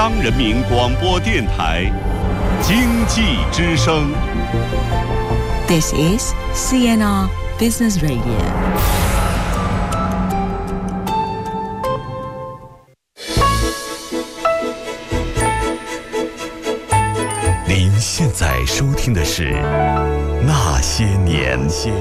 央人民广播电台经济之声。 This is CNR Business Radio。 您现在收听的是《那些年》。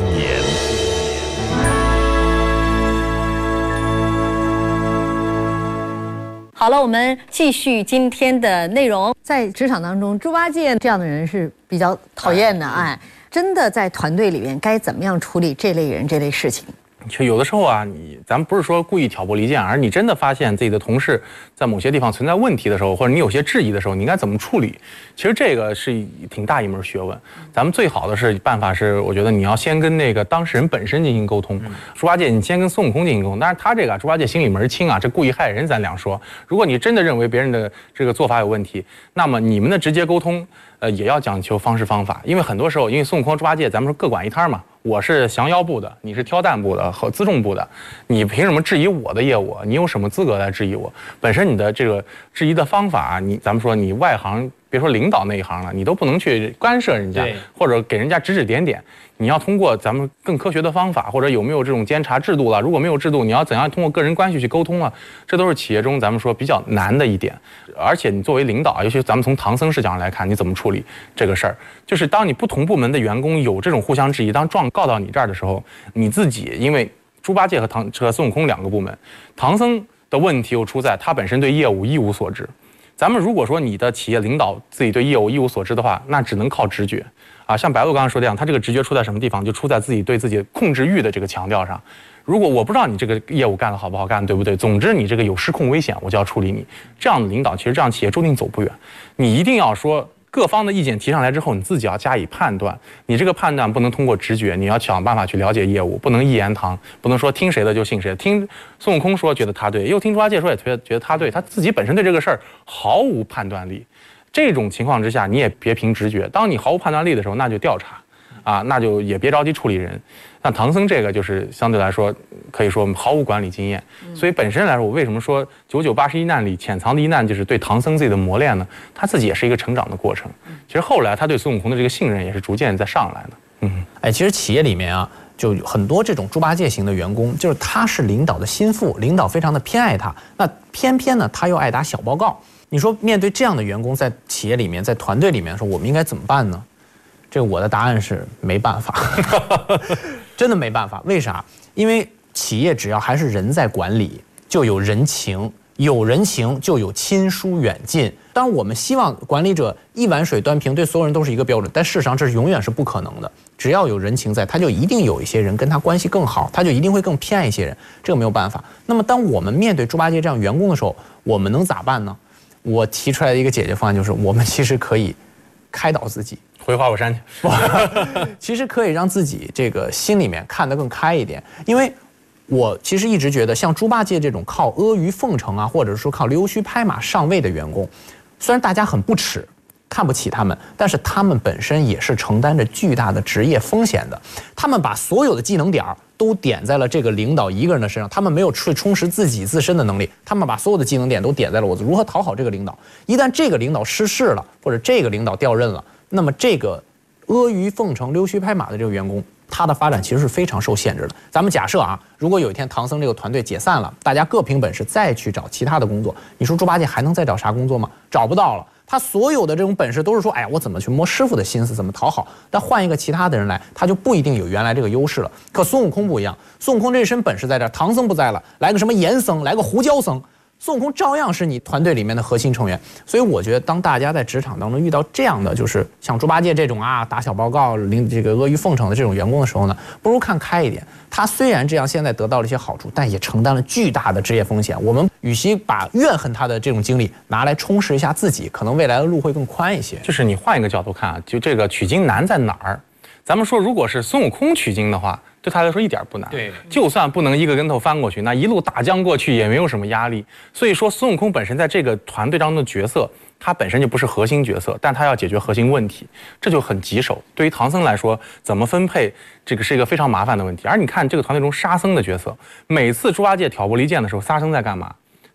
好了，我们继续今天的内容。 在职场当中，猪八戒这样的人是比较讨厌的，真的在团队里面该怎么样处理这类人这类事情？ 就有的时候啊，咱们不是说故意挑拨离间，而你真的发现自己的同事在某些地方存在问题的时候，或者你有些质疑的时候，你应该怎么处理？其实这个是挺大一门学问。咱们最好的办法是，我觉得你要先跟那个当事人本身进行沟通。猪八戒，你先跟孙悟空进行沟通。但是他这个猪八戒心里门清啊，这故意害人咱两说。如果你真的认为别人的这个做法有问题，那么你们的直接沟通，也要讲求方式方法。因为很多时候，因为孙悟空、猪八戒，咱们说各管一摊嘛。我是降妖部的，你是挑担部的和辎重部的，你凭什么质疑我的业务？你有什么资格来质疑我？本身你的这个质疑的方法，咱们说你外行，别说领导那一行了，你都不能去干涉人家，或者给人家指指点点。你要通过咱们更科学的方法，或者有没有这种监察制度了？如果没有制度，你要怎样通过个人关系去沟通了？这都是企业中咱们说比较难的一点。而且你作为领导，尤其咱们从唐僧视角上来看，你怎么处理这个事儿？就是当你不同部门的员工有这种互相质疑，当状告到你这儿的时候，你自己因为猪八戒和孙悟空两个部门，唐僧的问题又出在他本身对业务一无所知。咱们如果说你的企业领导自己对业务一无所知的话，那只能靠直觉啊。像白鹿刚刚说的样，他这个直觉出在什么地方？就出在自己对自己控制欲的这个强调上。如果我不知道你这个业务干得好不好干，对不对？总之你这个有失控危险，我就要处理你。这样的领导，其实这样企业注定走不远。你一定要说各方的意见提上来之后，你自己要加以判断。你这个判断不能通过直觉，你要想办法去了解业务，不能一言堂，不能说听谁的就信谁的。听孙悟空说觉得他对，又听猪八戒说也觉得他对，他自己本身对这个事儿毫无判断力。这种情况之下，你也别凭直觉。当你毫无判断力的时候，那就调查啊，那就也别着急处理人。那唐僧这个就是相对来说可以说毫无管理经验，所以本身来说，我为什么说9981难里潜藏的一难就是对唐僧自己的磨练呢？他自己也是一个成长的过程。其实后来他对孙悟空的这个信任也是逐渐在上来的。 其实企业里面啊，就有很多这种猪八戒型的员工，就是他是领导的心腹，领导非常的偏爱他，那偏偏呢他又爱打小报告。你说面对这样的员工，在企业里面，在团队里面说，我们应该怎么办呢？这个我的答案是没办法，真的没办法。为啥？因为企业只要还是人在管理，就有人情，有人情就有亲疏远近。当然，我们希望管理者一碗水端平，对所有人都是一个标准，但事实上这是永远是不可能的。只要有人情在，他就一定有一些人跟他关系更好，他就一定会更偏爱一些人，这个没有办法。那么，当我们面对猪八戒这样员工的时候，我们能咋办呢？我提出来的一个解决方案就是，我们其实可以开导自己。 回花果山去， 其实可以让自己这个心里面看得更开一点，因为我其实一直觉得，像猪八戒这种靠阿谀奉承啊，或者说靠溜须拍马上位的员工，虽然大家很不耻，看不起他们，但是他们本身也是承担着巨大的职业风险的。他们把所有的技能点都点在了这个领导一个人的身上，他们没有去充实自己自身的能力，他们把所有的技能点都点在了我如何讨好这个领导。一旦这个领导失势了，或者这个领导调任了，那么这个阿谀奉承、溜须拍马的这个员工，他的发展其实是非常受限制的。咱们假设啊，如果有一天唐僧这个团队解散了，大家各凭本事再去找其他的工作，你说猪八戒还能再找啥工作吗？找不到了。他所有的这种本事都是说，哎呀，我怎么去摸师傅的心思，怎么讨好。但换一个其他的人来，他就不一定有原来这个优势了。可孙悟空不一样，孙悟空这身本事在这儿，唐僧不在了，来个什么严僧，来个胡椒僧，孙悟空照样是你团队里面的核心成员。所以我觉得，当大家在职场当中遇到这样的，就是像猪八戒这种啊打小报告、这个阿谀奉承的这种员工的时候呢，不如看开一点。他虽然这样现在得到了一些好处，但也承担了巨大的职业风险。我们与其把怨恨他的这种经历拿来充实一下自己，可能未来的路会更宽一些。 就是你换一个角度看啊，就这个取经难在哪儿？咱们说，如果是孙悟空取经的话，对他来说一点不难。对，就算不能一个跟头翻过去，那一路打江过去也没有什么压力。所以说，孙悟空本身在这个团队当中的角色，他本身就不是核心角色，但他要解决核心问题，这就很棘手。对于唐僧来说，怎么分配这个是一个非常麻烦的问题。而你看这个团队中沙僧的角色，每次猪八戒挑拨离间的时候，沙僧在干嘛？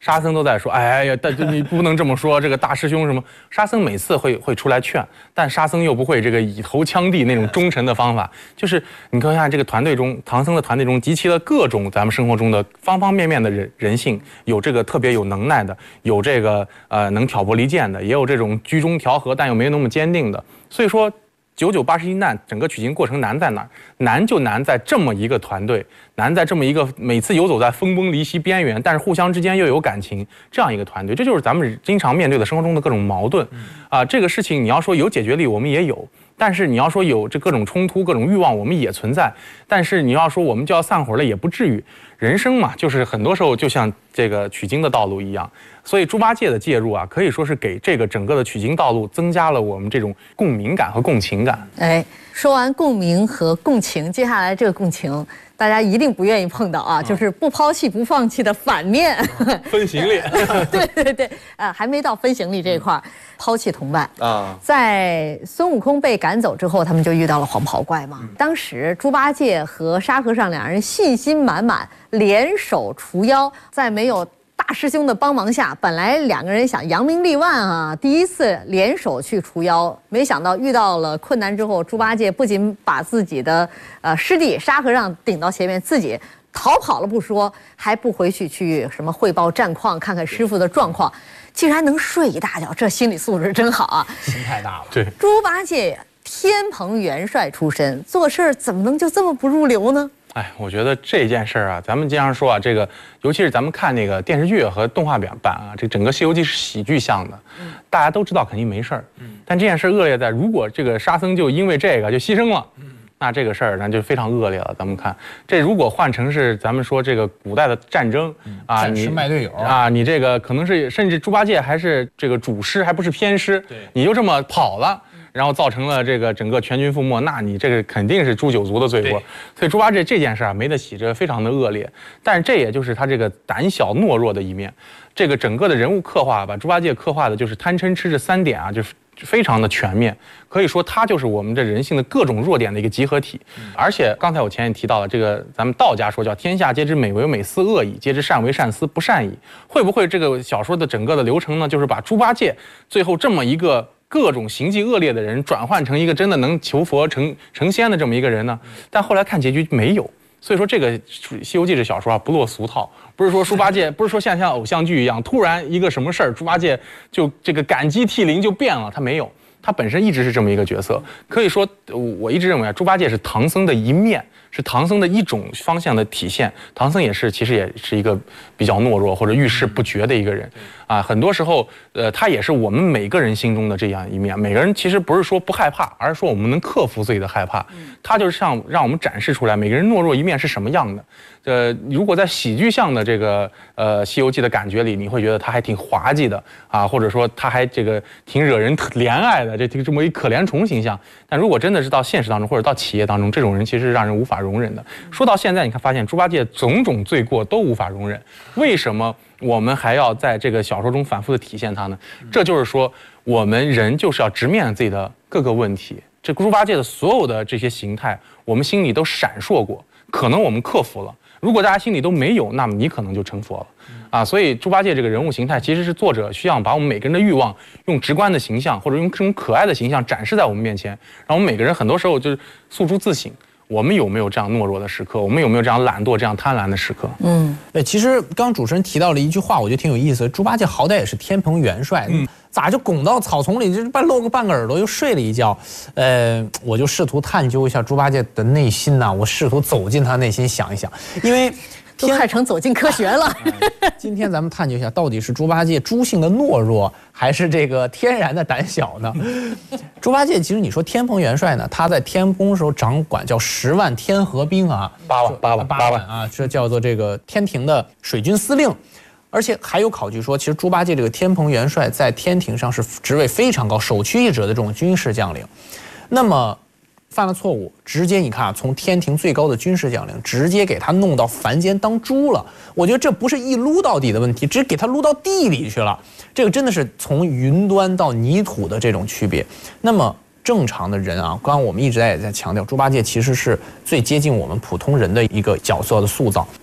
沙僧都在说，哎呀，但你不能这么说，这个大师兄什么？沙僧每次会出来劝，但沙僧又不会这个以头枪地那种忠诚的方法。就是你看这个团队中，唐僧的团队中集齐了各种咱们生活中的方方面面的人性，有这个特别有能耐的，有这个能挑拨离间的，也有这种居中调和但又没那么坚定的。所以说，9981难，整个取经过程难在哪儿？难就难在这么一个团队，难在这么一个每次游走在分崩离析边缘，但是互相之间又有感情这样一个团队。这就是咱们经常面对的生活中的各种矛盾。这个事情你要说有解决力，我们也有。但是你要说有这各种冲突、各种欲望，我们也存在。但是你要说我们就要散伙了，也不至于。人生嘛，就是很多时候就像这个取经的道路一样。所以猪八戒的介入啊，可以说是给这个整个的取经道路增加了我们这种共鸣感和共情感。 哎，说完共鸣和共情，接下来这个共情，大家一定不愿意碰到啊，就是不抛弃不放弃的反面， 分行李。 对，还没到分行李这一块，抛弃同伴啊。在孙悟空被赶走之后，他们就遇到了黄袍怪嘛。当时猪八戒和沙和尚两人信心满满，联手除妖，在没有大师兄的帮忙下，本来两个人想扬名立万啊，第一次联手去除妖，没想到遇到了困难之后，猪八戒不仅把自己的师弟沙和尚顶到前面，自己逃跑了不说，还不回去什么汇报战况，看看师傅的状况，竟然能睡一大觉，这心理素质真好啊！ 心太大了。 对， 猪八戒天蓬元帅出身，做事怎么能就这么不入流呢？ 哎，我觉得这件事儿啊，咱们经常说啊，这个尤其是咱们看那个电视剧和动画版啊，这整个《西游记》是喜剧向的，大家都知道肯定没事儿。但这件事恶劣在，如果这个沙僧就因为这个就牺牲了，那这个事儿那就非常恶劣了。咱们看，这如果换成是咱们说这个古代的战争啊， 你卖队友啊，你这个可能是甚至猪八戒还是这个主师，还不是偏师，你就这么跑了。然后造成了这个整个全军覆没，那你这个肯定是诛九族的罪过。所以猪八戒这件事啊，没得洗，这非常的恶劣。但是这也就是他这个胆小懦弱的一面。这个整个的人物刻画，把猪八戒刻画的就是贪嗔痴这3点啊，就是非常的全面。可以说他就是我们这人性的各种弱点的一个集合体。而且刚才我前也提到了，这个咱们道家说叫天下皆知美为美斯恶矣，皆知善为善斯不善矣。会不会这个小说的整个的流程呢，就是把猪八戒最后这么一个各种行迹恶劣的人转换成一个真的能求佛成仙的这么一个人呢？但后来看结局没有。所以说这个《西游记》这小说啊不落俗套，不是说猪八戒，不是说像偶像剧一样，突然一个什么事儿，猪八戒就这个感激涕零就变了，他没有，他本身一直是这么一个角色。可以说，我一直认为啊，猪八戒是唐僧的一面，是唐僧的一种方向的体现。唐僧其实也是一个比较懦弱或者遇事不决的一个人啊。很多时候，他也是我们每个人心中的这样一面。每个人其实不是说不害怕，而是说我们能克服自己的害怕。他就是让我们展示出来每个人懦弱一面是什么样的。如果在喜剧向的这个《西游记》的感觉里，你会觉得他还挺滑稽的啊，或者说他还这个挺惹人怜爱的，这么一可怜虫形象。但如果真的是到现实当中或者到企业当中，这种人其实是让人无法容忍的。说到现在，你看发现猪八戒种种罪过都无法容忍，为什么我们还要在这个小说中反复的体现它呢？这就是说，我们人就是要直面自己的各个问题。这猪八戒的所有的这些形态，我们心里都闪烁过，可能我们克服了。如果大家心里都没有，那么你可能就成佛了啊！所以猪八戒这个人物形态，其实是作者需要把我们每个人的欲望，用直观的形象或者用这种可爱的形象展示在我们面前，让我们每个人很多时候就是诉诸自省。我们有没有这样懦弱的时刻？我们有没有这样懒惰、这样贪婪的时刻？ 其实刚主持人提到了一句话，我觉得挺有意思的。猪八戒好歹也是天蓬元帅，咋就拱到草丛里，就露个半个耳朵又睡了一觉？我就试图探究一下猪八戒的内心呐，我试图走进他内心想一想，因为都快成走进科学了。 今天咱们探究一下，到底是猪八戒猪性的懦弱，还是这个天然的胆小呢？猪八戒其实你说天蓬元帅呢，他在天宫的时候掌管叫10万天河兵啊，8万啊，这叫做这个天庭的水军司令。而且还有考据说，其实猪八戒这个天蓬元帅在天庭上是职位非常高、首屈一指的这种军事将领。那么犯了错误，直接你看啊，从天庭最高的军事将领，直接给他弄到凡间当猪了。我觉得这不是一撸到底的问题，只是给他撸到地里去了。这个真的是从云端到泥土的这种区别。那么正常的人啊，刚刚我们一直也在强调，猪八戒其实是最接近我们普通人的一个角色的塑造。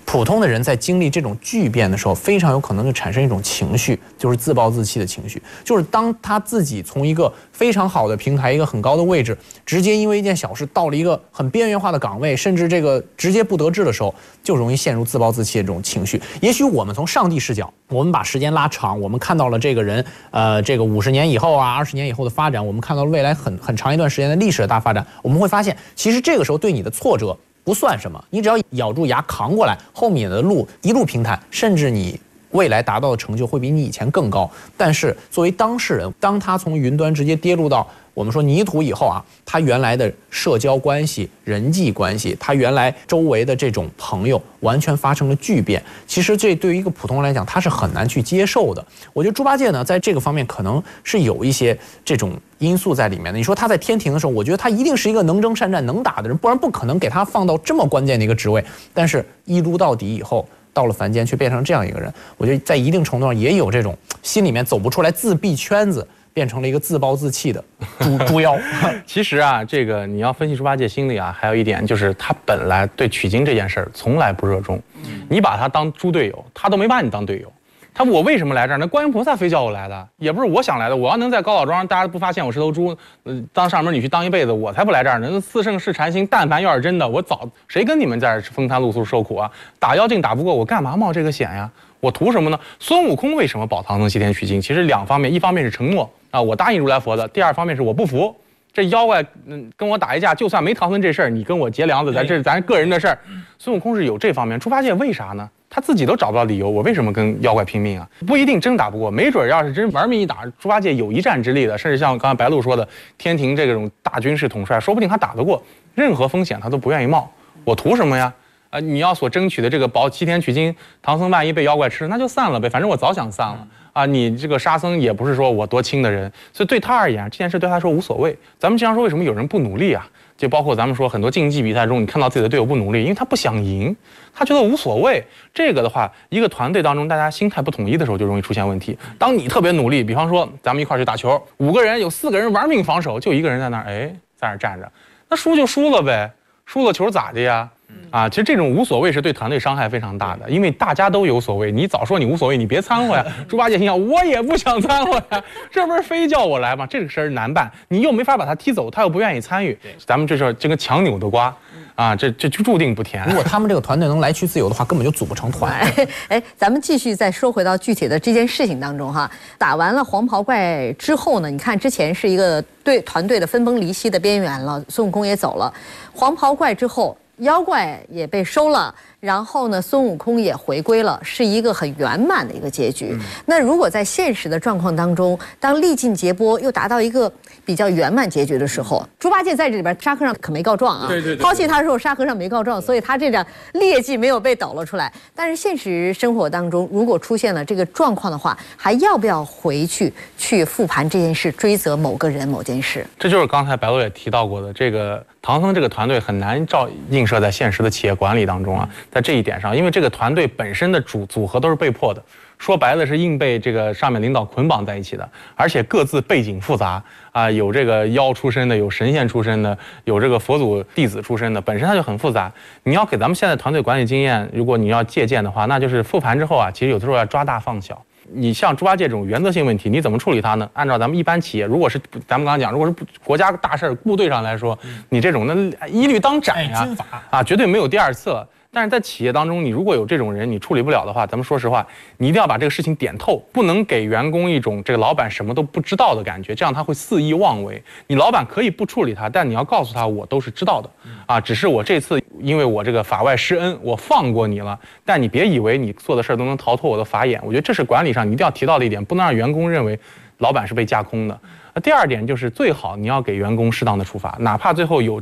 普通的人在经历这种巨变的时候，非常有可能就产生一种情绪，就是自暴自弃的情绪。就是当他自己从一个非常好的平台、一个很高的位置，直接因为一件小事到了一个很边缘化的岗位，甚至这个直接不得志的时候，就容易陷入自暴自弃的这种情绪。也许我们从上帝视角，我们把时间拉长，我们看到了这个人，这个50年以后啊，20年以后的发展，我们看到了未来很长一段时间的历史的大发展，我们会发现，其实这个时候对你的挫折不算什么，你只要咬住牙扛过来，后面的路一路平坦，甚至你未来达到的成就会比你以前更高。但是作为当事人，当他从云端直接跌入到我们说泥土以后啊，他原来的社交关系、人际关系，他原来周围的这种朋友完全发生了巨变。其实这对于一个普通人来讲，他是很难去接受的。我觉得猪八戒呢，在这个方面可能是有一些这种因素在里面的。你说他在天庭的时候，我觉得他一定是一个能征善战、能打的人，不然不可能给他放到这么关键的一个职位。但是一撸到底以后，到了凡间却变成这样一个人，我觉得在一定程度上也有这种心里面走不出来、自闭圈子，变成了一个自暴自弃的猪妖。 其实啊，这个你要分析猪八戒心里啊，还有一点就是他本来对取经这件事儿从来不热衷。你把他当猪队友，他都没把你当队友。他我为什么来这儿？那观音菩萨非叫我来的，也不是我想来的。我要能在高老庄大家不发现我是头猪，当上门女婿当一辈子，我才不来这儿呢。那四圣试禅心，但凡要是真的，我早谁跟你们在这风餐露宿受苦啊？打妖精打不过我，干嘛冒这个险呀？我图什么呢？孙悟空为什么保唐僧西天取经？其实两方面，一方面是承诺啊，我答应如来佛的；第二方面是我不服。这妖怪跟我打一架，就算没唐僧这事儿，你跟我结梁子，这是咱个人的事儿。孙悟空是有这方面，猪八戒为啥呢？他自己都找不到理由，我为什么跟妖怪拼命啊？不一定真打不过，没准要是真玩命一打，猪八戒有一战之力的，甚至像刚才白鹿说的，天庭这种大军事统帅，说不定他打得过，任何风险他都不愿意冒。我图什么呀？你要所争取的这个保西天取经，唐僧万一被妖怪吃，那就散了呗，反正我早想散了。啊，你这个沙僧也不是说我多轻的人，所以对他而言，这件事对他说无所谓。咱们经常说为什么有人不努力啊？就包括咱们说很多竞技比赛中，你看到自己的队友不努力，因为他不想赢，他觉得无所谓。这个的话，一个团队当中大家心态不统一的时候，就容易出现问题。当你特别努力，比方说咱们一块去打球，5个人有4个人玩命防守，就1个人在那儿，在那儿站着，那输就输了呗，输了球咋的呀？啊，其实这种无所谓是对团队伤害非常大的，因为大家都有所谓，你早说你无所谓，你别掺和呀。猪八戒心想，我也不想掺和呀，这不是非叫我来吗？这个事儿难办，你又没法把他踢走，他又不愿意参与，咱们这是这个强扭的瓜。啊，这就注定不甜。 如果他们这个团队能来去自由的话，根本就组不成团。 咱们继续再说回到具体的这件事情当中哈。打完了黄袍怪之后呢，你看之前是一个团队的分崩离析的边缘了，孙悟空也走了。黄袍怪之后，妖怪也被收了，然后呢，孙悟空也回归了，是一个很圆满的一个结局。那如果在现实的状况当中，当历尽劫波又达到一个比较圆满结局的时候，猪八戒在这里边，沙和尚可没告状啊。对。抛弃他的时候，沙和尚没告状，所以他这点劣迹没有被抖了出来。但是现实生活当中，如果出现了这个状况的话，还要不要回去复盘这件事，追责某个人某件事？ 这就是刚才白鹿也提到过的，这个唐僧这个团队很难映射在现实的企业管理当中啊。在这一点上，因为这个团队本身的组合都是被迫的。说白了是硬被这个上面领导捆绑在一起的，而且各自背景复杂啊，有这个妖出身的，有神仙出身的，有这个佛祖弟子出身的，本身它就很复杂。你要给咱们现在团队管理经验，如果你要借鉴的话，那就是复盘之后啊，其实有的时候要抓大放小。你像猪八戒这种原则性问题，你怎么处理它呢？按照咱们一般企业，如果是咱们刚刚讲，如果是国家大事部队上来说，你这种那一律当斩呀，啊，绝对没有第二次了。但是在企业当中，你如果有这种人，你处理不了的话，咱们说实话，你一定要把这个事情点透，不能给员工一种这个老板什么都不知道的感觉，这样他会肆意妄为。你老板可以不处理他，但你要告诉他，我都是知道的，啊，只是我这次因为我这个法外施恩，我放过你了，但你别以为你做的事都能逃脱我的法眼。我觉得这是管理上你一定要提到的一点，不能让员工认为老板是被架空的。第二点就是最好你要给员工适当的处罚，哪怕最后有